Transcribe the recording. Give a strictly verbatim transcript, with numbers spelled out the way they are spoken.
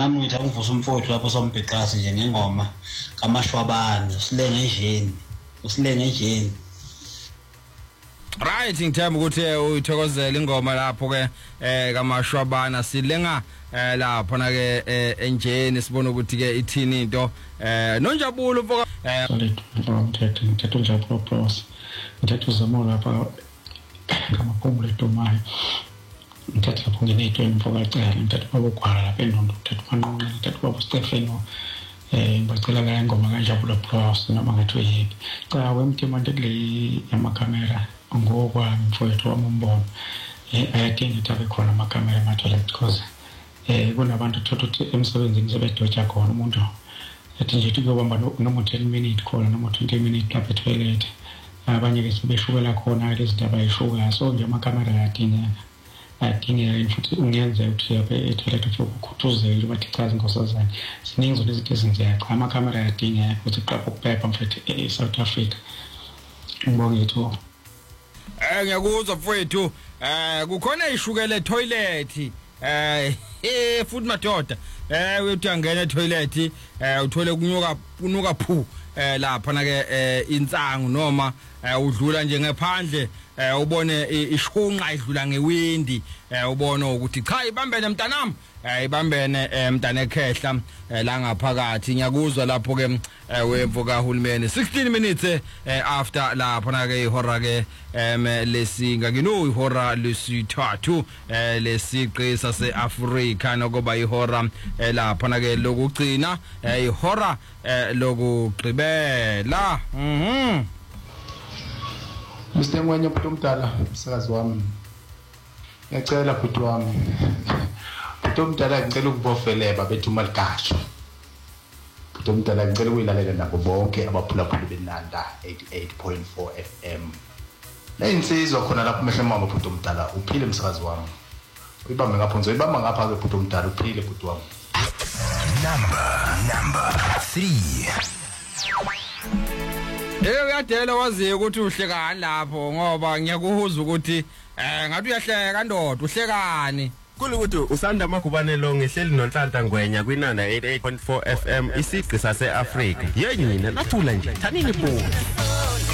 nami ngithi angivusa umfowethu lapho sombhexasi nje ngengoma kaMashwabana silenge njeni usilenge njeni. Right, ngithemba ukuthi uyithokozela ingoma lapho ke eh kaMashwabana silenga eh lapho na ke enjeni sibona ukuthi ke ithini into eh noNjabulo mfoka eh ngithethe ngithethe uNjabulo Bros ngithethe uzamo lapha kaMapungule Tomayo ngithethe lapho ngineyitweni mfoka cala ngithethe babogwala lapha eNdondo ngithethe uManqonqe ngithethe babo Stefano eh ngicela la ingoma kaNjabulo Bros noma ngathi yipi cha wemthima kule yamakamera ngokwami mfowethu wami umbono eh ayadinga ukuthi abe khona amakamera amathole because eh kunabantu thotha ukuthi emsebenzini sebedoja khona umuntu ethi nje kuyobamba noma ten minutes khona noma twenty minutes lapha etoilet abanye ke sebeshukela khona lezi ndaba yishuka so nje amakamera ayadingeka ayadingeka futhi ungenza ukuthi yabe etoilet ukukhuthuzela bathi chaza ngosazana siningi zonke izinto ezenzeka cha amakamera ayadingeka ukuthi qapha ukuphepha mfethu eSouth Africa ngibonge ithuba. Eh ngiyakuzwa mfowethu eh kukhona ishukele toilet eh eh futhi madoda eh uyothi angena etoilet eh uthole kunyuka kunuka phu eh lapha na ke insangu noma udlula nje ngephandle eh ubone ishunqa idlula ngewindi eh ubona ukuthi cha ibambene mntanami eh ibambene mntana ekhehla la ngaphakathi ngiyakuzwa lapho ke wemvuka uhulumeni sixteen minutes after lapho na ke ihora ke lesinga ngino ihora lesithathu lesiqi sase Africa nokuba ihora lapho na ke lokugcina ihora lokugqibela. Mhm Mister Ngwenya bhuti omdala umsakazi wami ngicela bhuti wami bhuti omdala ngicela ukubofeleba bethu Maligasho bhuti omdala ngicela ukuyilalela nabo bonke abaphulaphuli benanda eighty-eight point four F M leyinsizwa khona lapho mehle mama bhuti omdala uphile msakazi wami uyibambe ngapha nzo uyibamba ngapha ke bhuti omdala uphile bhuti wami. Number number three. Eh uyadela waziye ukuthi uhlekani lapho ngoba ngiyakuhuza ukuthi eh ngathi uyahleka ndoda uhlekani kulukuthi usanda amagubanelo ngehleli noNhlanhla Ngwenya kwinana eighty-eight point four F M isiqi sase Africa yenina lathula nje thanini bo.